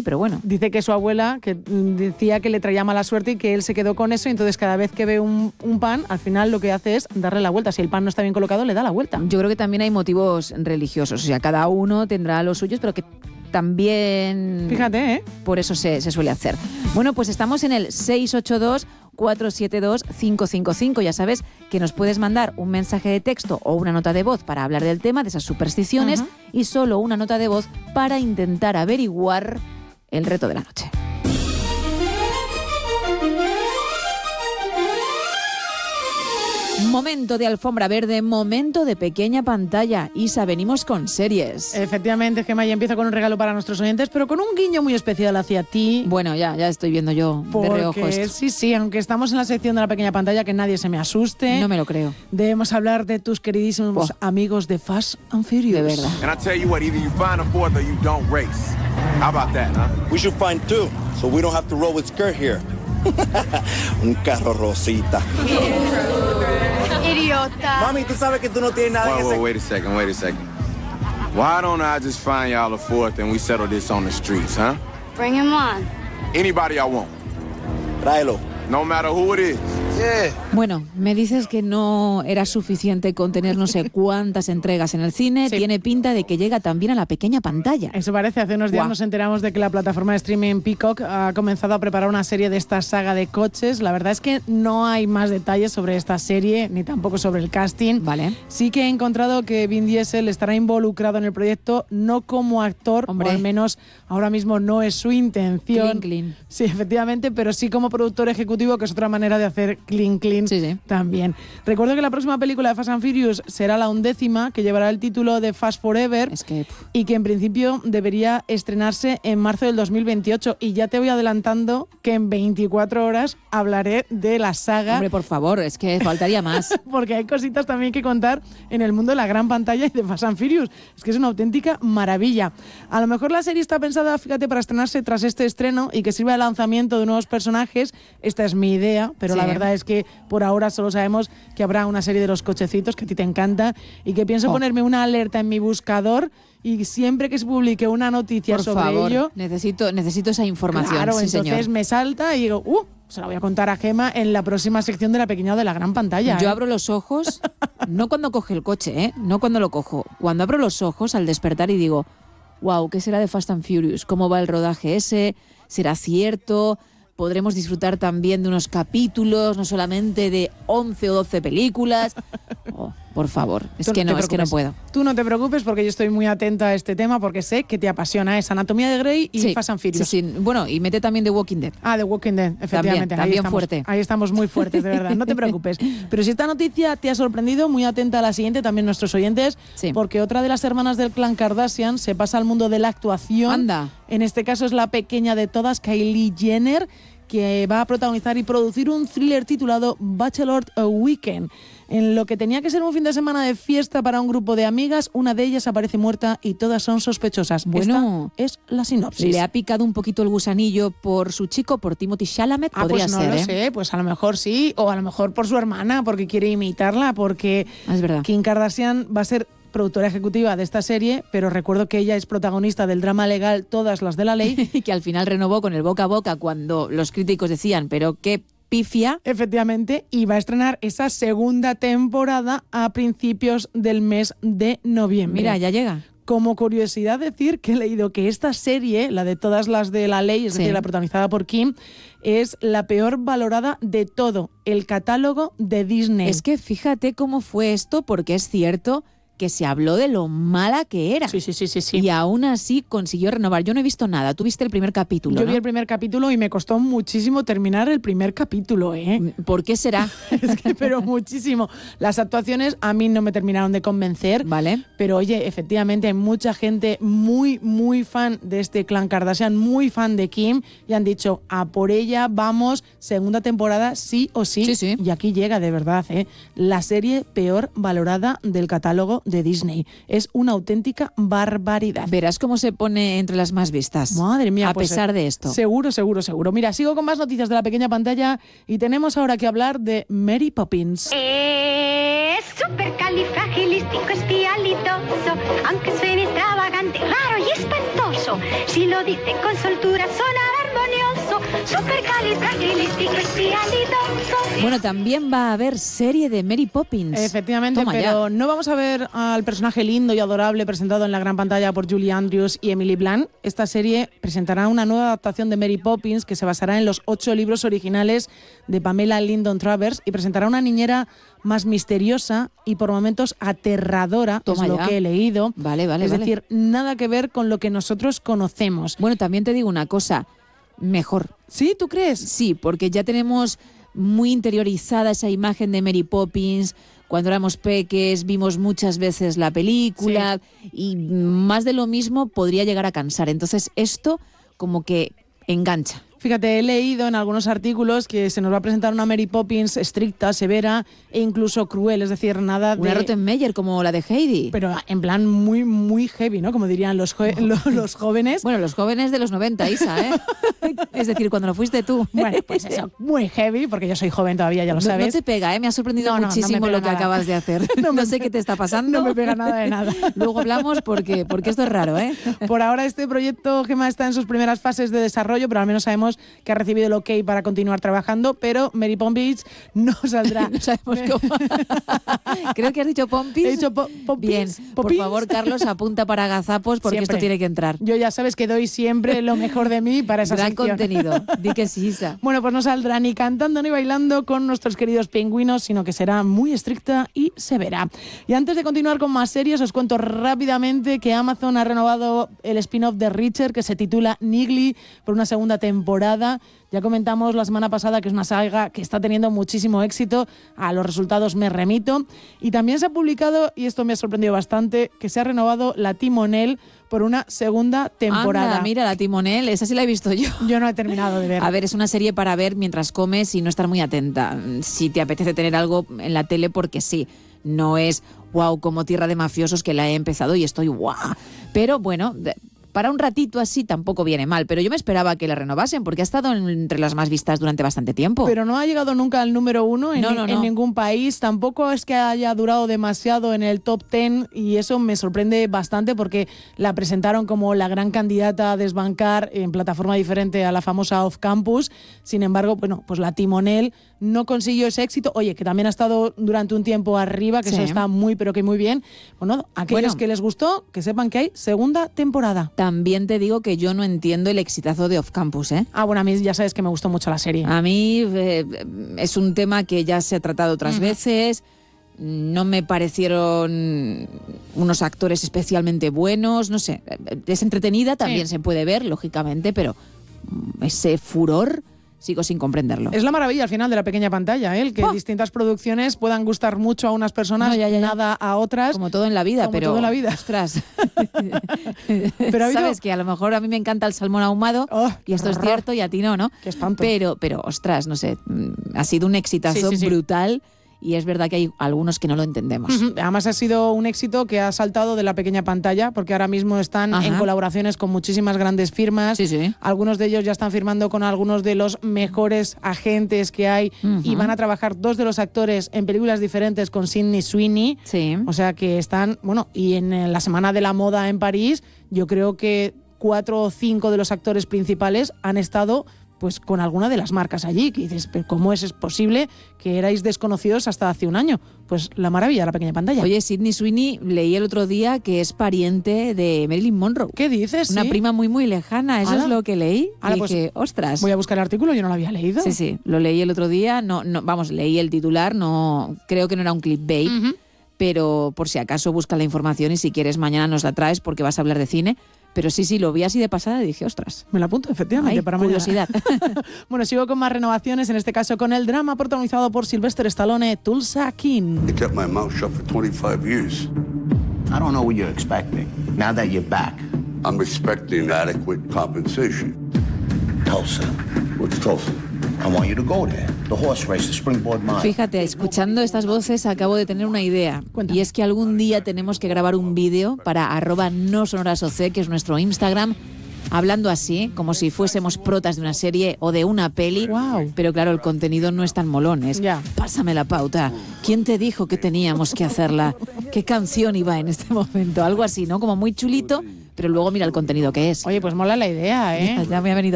pero bueno. Dice que su abuela que decía que le traía mala suerte y que él se quedó con eso, y entonces cada vez que ve un pan, al final lo que hace es darle la vuelta. Si el pan no está bien colocado, le da la vuelta. Yo creo que también hay motivos religiosos, o sea, cada uno tendrá los suyos, pero que también... Fíjate, ¿eh? Por eso se suele hacer. Bueno, pues estamos en el 682-472-555. Ya sabes que nos puedes mandar un mensaje de texto o una nota de voz para hablar del tema, de esas supersticiones, y solo una nota de voz para intentar averiguar el reto de la noche. Momento de alfombra verde, momento de pequeña pantalla. Isa, venimos con series. Efectivamente, Gemma, ya empiezo con un regalo para nuestros oyentes, pero con un guiño muy especial hacia ti. Bueno, ya estoy viendo yo de reojo esto. Sí, aunque estamos en la sección de la pequeña pantalla, que nadie se me asuste. No me lo creo. Debemos hablar de tus queridísimos amigos de Fast and Furious. De verdad. And I tell you what, either you find a fourth or you don't race. How about that, huh? We should find two, so we don't have to roll with skirt here. Un carro rosita. Idiota. Mami, tú sabes que tú no tienes nada en ese... Wait a second. Why don't I just find y'all a fourth and we settle this on the streets, huh? Bring him on. Anybody I want. Tráelo. No matter who it is. Yeah. Bueno, me dices que no era suficiente con tener no sé cuántas entregas en el cine. Sí. Tiene pinta de que llega también a la pequeña pantalla. Eso parece. Hace unos días nos enteramos de que la plataforma de streaming Peacock ha comenzado a preparar una serie de esta saga de coches. La verdad es que no hay más detalles sobre esta serie, ni tampoco sobre el casting. Vale. Sí que he encontrado que Vin Diesel estará involucrado en el proyecto, no como actor, Hombre. o al menos ahora mismo no es su intención. Clean. Sí, efectivamente, pero sí como productor ejecutivo, que es otra manera de hacer clean. Sí. También. Recuerdo que la próxima película de Fast and Furious será la 11ª, que llevará el título de Fast Forever, Es que... y que en principio debería estrenarse en marzo del 2028. Y ya te voy adelantando que en 24 horas hablaré de la saga. Hombre, por favor, es que faltaría más. Porque hay cositas también que contar en el mundo de la gran pantalla y de Fast and Furious. Es que es una auténtica maravilla. A lo mejor la serie está pensada, fíjate, para estrenarse tras este estreno y que sirva de lanzamiento de nuevos personajes. Esta es mi idea, pero Sí. la verdad es que por ahora solo sabemos que habrá una serie de los cochecitos, que a ti te encanta, y que pienso ponerme una alerta en mi buscador, y siempre que se publique una noticia Por sobre favor, ello... necesito esa información. Claro, sí, entonces señor. me salta y digo, se la voy a contar a Gemma en la próxima sección de la pequeña o de la gran pantalla. Yo abro los ojos, no cuando coge el coche, no cuando lo cojo. Cuando abro los ojos al despertar y digo, wow, ¿qué será de Fast and Furious? ¿Cómo va el rodaje ese? ¿Será cierto? ¿Podremos disfrutar también de unos capítulos, no solamente de 11 o 12 películas? Oh, por favor, es que no puedo. Tú no te preocupes, porque yo estoy muy atenta a este tema, porque sé que te apasiona. Es Anatomía de Grey y Sí, Fast and Furious. Sí. Bueno, y mete también The Walking Dead. The Walking Dead, efectivamente. También estamos, fuerte. Ahí estamos muy fuertes, de verdad. No te preocupes. Pero si esta noticia te ha sorprendido, muy atenta a la siguiente, también nuestros oyentes, Sí. porque otra de las hermanas del clan Kardashian se pasa al mundo de la actuación. Anda. En este caso es la pequeña de todas, Kylie Jenner, que va a protagonizar y producir un thriller titulado Bachelor Weekend. En lo que tenía que ser un fin de semana de fiesta para un grupo de amigas, una de ellas aparece muerta y todas son sospechosas. Bueno, esta es la sinopsis. Le ha picado un poquito el gusanillo por su chico, por Timothée Chalamet, podría pues no ser, lo sé, pues a lo mejor sí, o a lo mejor por su hermana, porque quiere imitarla, porque Es verdad. Kim Kardashian va a ser productora ejecutiva de esta serie, pero recuerdo que ella es protagonista del drama legal Todas las de la ley. Y que al final renovó con el boca a boca cuando los críticos decían, pero qué pifia. Efectivamente, y va a estrenar esa segunda temporada a principios del mes de noviembre. Mira, ya llega. Como curiosidad decir que he leído que esta serie, la de Todas las de la ley, es Sí. decir, la protagonizada por Kim, es la peor valorada de todo el catálogo de Disney. Es que fíjate cómo fue esto, porque es cierto que se habló de lo mala que era. Sí. Y aún así consiguió renovar. Yo no he visto nada. Tú viste el primer capítulo, Yo ¿no? vi el primer capítulo y me costó muchísimo terminar el primer capítulo, ¿eh? ¿Por qué será? Es que, pero muchísimo. Las actuaciones a mí no me terminaron de convencer. Vale. Pero oye, efectivamente hay mucha gente muy, muy fan de este clan Kardashian, muy fan de Kim, y han dicho, a por ella vamos, segunda temporada sí o sí. Sí. Y aquí llega, de verdad, la serie peor valorada del catálogo de Disney. Es una auténtica barbaridad. Verás cómo se pone entre las más vistas. Madre mía, A pues, pesar de esto. Seguro. Mira, sigo con más noticias de la pequeña pantalla y tenemos ahora que hablar de Mary Poppins. Es supercalifragilisticoespialidoso, aunque suene extravagante, raro y espantoso. Si lo dice con soltura Bueno, también va a haber serie de Mary Poppins. Efectivamente, Toma pero ya. no vamos a ver al personaje lindo y adorable presentado en la gran pantalla por Julie Andrews y Emily Blunt. Esta serie presentará una nueva adaptación de Mary Poppins que se basará en los 8 libros originales de Pamela Lyndon Travers y presentará una niñera más misteriosa y por momentos aterradora, Toma es lo ya. que he leído. Vale, vale, es vale. decir, nada que ver con lo que nosotros conocemos. Bueno, también te digo una cosa, mejor. ¿Sí? ¿Tú crees? Sí, porque ya tenemos muy interiorizada esa imagen de Mary Poppins. Cuando éramos peques vimos muchas veces la película y más de lo mismo podría llegar a cansar. Entonces esto como que engancha. Fíjate, he leído en algunos artículos que se nos va a presentar una Mary Poppins estricta, severa e incluso cruel, es decir, nada de... Una Rottenmeier como la de Heidi. Pero en plan muy, muy heavy, ¿no? Como dirían los jóvenes. Bueno, los jóvenes de los 90, Isa, ¿eh? Es decir, cuando lo fuiste tú. Bueno, pues eso, muy heavy, porque yo soy joven todavía, ya lo No, sabes. no te pega, ¿eh? Me ha sorprendido No me muchísimo pega lo que nada. acabas de hacer. No sé qué te está pasando. No me pega nada de nada. Luego hablamos porque esto es raro, ¿eh? Por ahora este proyecto, Gemma, está en sus primeras fases de desarrollo, pero al menos sabemos que ha recibido el ok para continuar trabajando, pero Mary Poppins no saldrá. No sabemos cómo. Creo que has dicho Pompis. He dicho Poppins. Bien, por Poppins. favor, Carlos, apunta para gazapos porque Siempre. esto tiene que entrar. Yo ya sabes que doy siempre lo mejor de mí para esa Gran sección. contenido. Di que sí, Isa. Bueno, pues no saldrá ni cantando ni bailando con nuestros queridos pingüinos, sino que será muy estricta y severa. Y antes de continuar con más series, os cuento rápidamente que Amazon ha renovado el spin-off de Reacher, que se titula Niggly, por una segunda temporada. Ya comentamos la semana pasada que es una saga que está teniendo muchísimo éxito. A los resultados me remito. Y también se ha publicado, y esto me ha sorprendido bastante, que se ha renovado la Timonel por una segunda temporada. Anda, mira, la Timonel, esa sí la he visto yo. Yo no he terminado de ver. A ver, es una serie para ver mientras comes y no estar muy atenta. Si te apetece tener algo en la tele, porque sí. No es, wow, como Tierra de Mafiosos, que la he empezado y estoy guau. Pero bueno, para un ratito así tampoco viene mal. Pero yo me esperaba que la renovasen porque ha estado entre las más vistas durante bastante tiempo. Pero no ha llegado nunca al número 1 en, No. en ningún país. Tampoco es que haya durado demasiado en el top 10 y eso me sorprende bastante porque la presentaron como la gran candidata a desbancar en plataforma diferente a la famosa Off Campus. Sin embargo, bueno, pues la Timonel no consiguió ese éxito. Oye, que también ha estado durante un tiempo arriba, que Sí. eso está muy, pero que muy bien. Bueno, aquellos que les gustó, que sepan que hay segunda temporada. También te digo que yo no entiendo el exitazo de Off Campus, ¿eh? Ah, bueno, a mí ya sabes que me gustó mucho la serie. A mí es un tema que ya se ha tratado otras veces. No me parecieron unos actores especialmente buenos. No sé, es entretenida, también se puede ver, lógicamente, pero ese furor sigo sin comprenderlo. Es la maravilla al final de la pequeña pantalla, ¿eh? El que distintas producciones puedan gustar mucho a unas personas, No, ya. nada a otras. Como todo en la vida, Como pero... todo en la vida. Ostras. Pero ha habido- Sabes que a lo mejor a mí me encanta el salmón ahumado Oh, y esto es qué horror. cierto y a ti no, ¿no? Qué espanto. Pero ostras, no sé, ha sido un exitazo Sí. brutal y es verdad que hay algunos que no lo entendemos. Ujú. Además ha sido un éxito que ha saltado de la pequeña pantalla porque ahora mismo están Ajá. en colaboraciones con muchísimas grandes firmas. Sí. Algunos de ellos ya están firmando con algunos de los mejores agentes que hay y van a trabajar 2 de los actores en películas diferentes con Sydney Sweeney. Sí. O sea que están, bueno, y en la Semana de la Moda en París, yo creo que 4 o 5 de los actores principales han estado pues con alguna de las marcas allí, que dices, pero ¿cómo es posible que erais desconocidos hasta hace un año? Pues la maravilla de la pequeña pantalla. Oye, Sydney Sweeney, leí el otro día que es pariente de Marilyn Monroe. ¿Qué dices? Una ¿Sí? prima muy, muy lejana. Eso Ala. es lo que leí. Ala, Y pues, dije, ostras. Voy a buscar el artículo, yo no lo había leído. Sí, lo leí el otro día. No, vamos, leí el titular. No, creo que no era un clickbait. Pero por si acaso busca la información y si quieres mañana nos la traes porque vas a hablar de cine. Pero sí, lo vi así de pasada y dije, ostras. Me la apunto, efectivamente, Ay, para mañana. curiosidad. Bueno, sigo con más renovaciones, en este caso con el drama protagonizado por Sylvester Stallone, Tulsa King. I kept my mouth shut for 25 years. I don't know what you're expecting. Now that you're back, I'm expecting adequate compensation. Tulsa, What's Tulsa? I want you to go there. The horse race, the Springboard Mile. Fíjate, escuchando estas voces acabo de tener una idea. Cuéntame. Y es que algún día tenemos que grabar un vídeo para @nosonorasoc, que es nuestro Instagram, hablando así, como si fuésemos protas de una serie o de una peli. Guau. Pero claro, el contenido no es tan molón. Es, Ya. pásame la pauta. ¿Quién te dijo que teníamos que hacerla? ¿Qué canción iba en este momento? Algo así, ¿no? Como muy chulito, pero luego mira el contenido que es. Oye, pues mola la idea, ¿eh? Ya me ha venido